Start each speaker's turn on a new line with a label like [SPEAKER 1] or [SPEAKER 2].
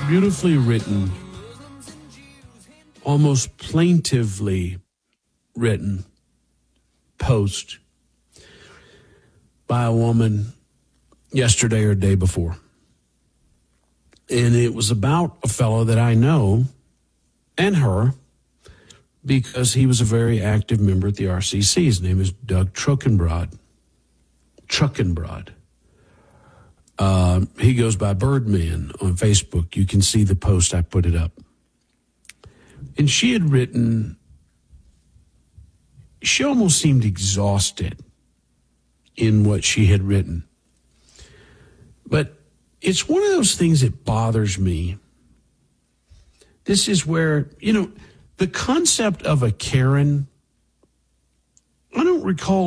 [SPEAKER 1] beautifully written, almost plaintively written post by a woman yesterday or day before. And it was about a fellow that I know and her because he was a very active member at the RCC. His name is Doug Truckenbrod. He goes by Birdman on Facebook. You can see the post. I put it up. And she had written, she almost seemed exhausted in what she had written. But it's one of those things that bothers me. This is where, the concept of a Karen, I don't recall